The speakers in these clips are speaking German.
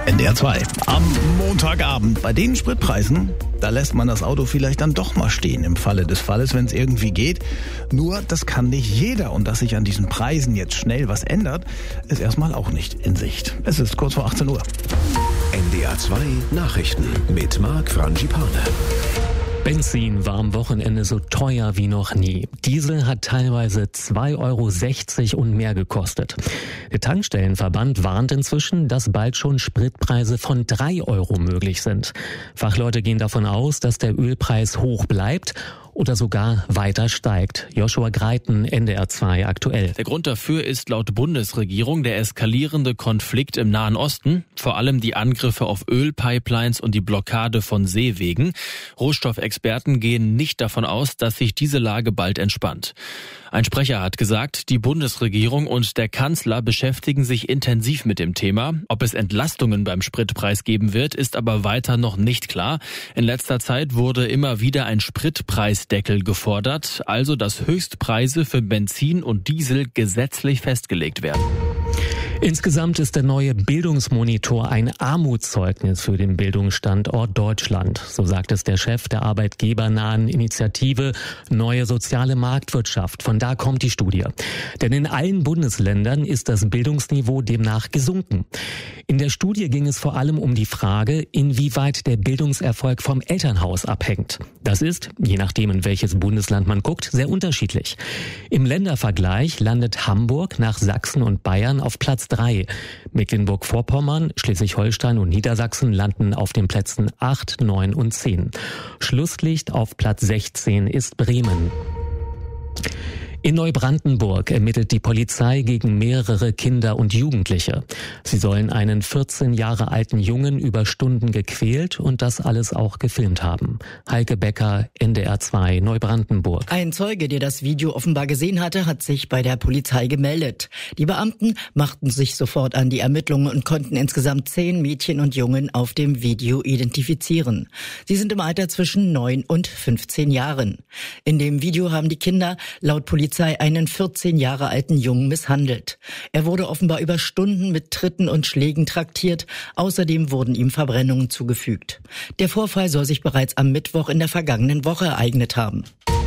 NDR 2. Am Montagabend. Bei den Spritpreisen, da lässt man das Auto vielleicht dann doch mal stehen im Falle des Falles, wenn es irgendwie geht. Nur, das kann nicht jeder. Und dass sich an diesen Preisen jetzt schnell was ändert, ist erstmal auch nicht in Sicht. Es ist kurz vor 18 Uhr. NDR 2 Nachrichten mit Marc Frangipane. Benzin war am Wochenende so teuer wie noch nie. Diesel hat teilweise 2,60 € und mehr gekostet. Der Tankstellenverband warnt inzwischen, dass bald schon Spritpreise von 3 € möglich sind. Fachleute gehen davon aus, dass der Ölpreis hoch bleibt oder sogar weiter steigt. Joshua Greiten, NDR 2 aktuell. Der Grund dafür ist laut Bundesregierung der eskalierende Konflikt im Nahen Osten, vor allem die Angriffe auf Ölpipelines und die Blockade von Seewegen. Rohstoffexperten gehen nicht davon aus, dass sich diese Lage bald entspannt. Ein Sprecher hat gesagt, die Bundesregierung und der Kanzler beschäftigen sich intensiv mit dem Thema. Ob es Entlastungen beim Spritpreis geben wird, ist aber weiter noch nicht klar. In letzter Zeit wurde immer wieder ein Spritpreisdeckel gefordert, also dass Höchstpreise für Benzin und Diesel gesetzlich festgelegt werden. Insgesamt ist der neue Bildungsmonitor ein Armutszeugnis für den Bildungsstandort Deutschland. So sagt es der Chef der arbeitgebernahen Initiative Neue Soziale Marktwirtschaft. Von da kommt die Studie. Denn in allen Bundesländern ist das Bildungsniveau demnach gesunken. In der Studie ging es vor allem um die Frage, inwieweit der Bildungserfolg vom Elternhaus abhängt. Das ist, je nachdem in welches Bundesland man guckt, sehr unterschiedlich. Im Ländervergleich landet Hamburg nach Sachsen und Bayern auf Platz 3. Mecklenburg-Vorpommern, Schleswig-Holstein und Niedersachsen landen auf den Plätzen 8, 9 und 10. Schlusslicht auf Platz 16 ist Bremen. In Neubrandenburg ermittelt die Polizei gegen mehrere Kinder und Jugendliche. Sie sollen einen 14 Jahre alten Jungen über Stunden gequält und das alles auch gefilmt haben. Heike Becker, NDR 2, Neubrandenburg. Ein Zeuge, der das Video offenbar gesehen hatte, hat sich bei der Polizei gemeldet. Die Beamten machten sich sofort an die Ermittlungen und konnten insgesamt 10 Mädchen und Jungen auf dem Video identifizieren. Sie sind im Alter zwischen 9 und 15 Jahren. In dem Video haben die Kinder laut Polizei einen 14 Jahre alten Jungen misshandelt. Er wurde offenbar über Stunden mit Tritten und Schlägen traktiert. Außerdem wurden ihm Verbrennungen zugefügt. Der Vorfall soll sich bereits am Mittwoch in der vergangenen Woche ereignet haben.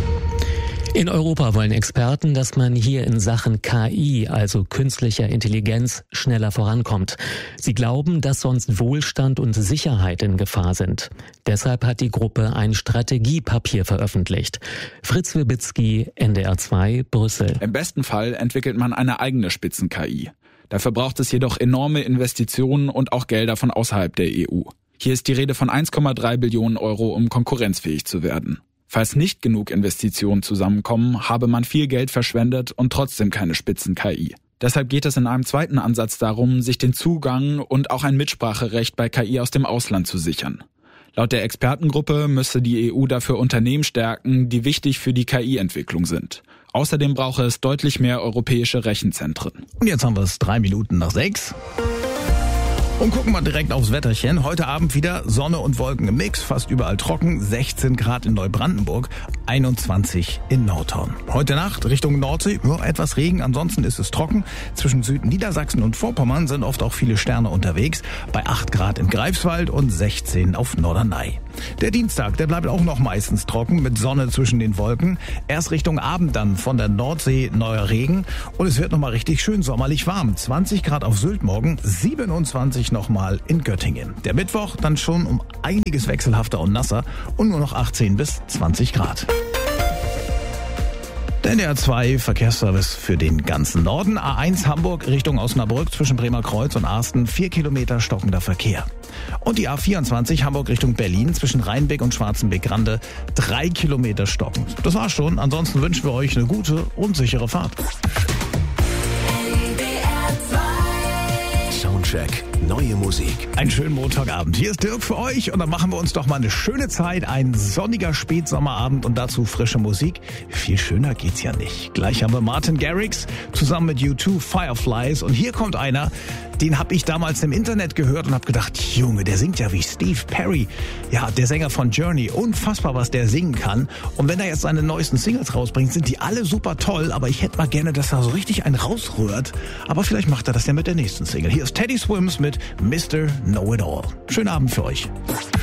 In Europa wollen Experten, dass man hier in Sachen KI, also künstlicher Intelligenz, schneller vorankommt. Sie glauben, dass sonst Wohlstand und Sicherheit in Gefahr sind. Deshalb hat die Gruppe ein Strategiepapier veröffentlicht. Fritz Wibitzki, NDR 2, Brüssel. Im besten Fall entwickelt man eine eigene Spitzen-KI. Dafür braucht es jedoch enorme Investitionen und auch Gelder von außerhalb der EU. Hier ist die Rede von 1,3 Billionen Euro, um konkurrenzfähig zu werden. Falls nicht genug Investitionen zusammenkommen, habe man viel Geld verschwendet und trotzdem keine Spitzen-KI. Deshalb geht es in einem zweiten Ansatz darum, sich den Zugang und auch ein Mitspracherecht bei KI aus dem Ausland zu sichern. Laut der Expertengruppe müsse die EU dafür Unternehmen stärken, die wichtig für die KI-Entwicklung sind. Außerdem brauche es deutlich mehr europäische Rechenzentren. Und jetzt haben wir es 6:03. Und gucken wir direkt aufs Wetterchen. Heute Abend wieder Sonne und Wolken im Mix, fast überall trocken, 16 Grad in Neubrandenburg, 21 in Nordhorn. Heute Nacht Richtung Nordsee, etwas Regen, ansonsten ist es trocken. Zwischen Südniedersachsen und Vorpommern sind oft auch viele Sterne unterwegs, bei 8 Grad in Greifswald und 16 auf Norderney. Der Dienstag, der bleibt auch noch meistens trocken, mit Sonne zwischen den Wolken. Erst Richtung Abend dann von der Nordsee neuer Regen und es wird nochmal richtig schön sommerlich warm. 20 Grad auf Sylt morgen, 27 nochmal in Göttingen. Der Mittwoch dann schon um einiges wechselhafter und nasser und nur noch 18 bis 20 Grad. Der NDR 2 Verkehrsservice für den ganzen Norden. A1 Hamburg Richtung Osnabrück zwischen Bremerkreuz und Arsten 4 Kilometer stockender Verkehr. Und die A24 Hamburg Richtung Berlin zwischen Rheinbeck und Schwarzenbeck-Grande 3 Kilometer stockend. Das war's schon. Ansonsten wünschen wir euch eine gute und sichere Fahrt. Soundcheck, neue Musik. Einen schönen Montagabend. Hier ist Dirk für euch und dann machen wir uns doch mal eine schöne Zeit. Ein sonniger Spätsommerabend und dazu frische Musik. Viel schöner geht's ja nicht. Gleich haben wir Martin Garrix zusammen mit U2 Fireflies und hier kommt einer, den habe ich damals im Internet gehört und habe gedacht, Junge, der singt ja wie Steve Perry. Ja, der Sänger von Journey. Unfassbar, was der singen kann. Und wenn er jetzt seine neuesten Singles rausbringt, sind die alle super toll. Aber ich hätte mal gerne, dass er so richtig einen rausrührt. Aber vielleicht macht er das ja mit der nächsten Single. Hier ist Teddy Swims mit mit Mr. Know-It-All. Schönen Abend für euch.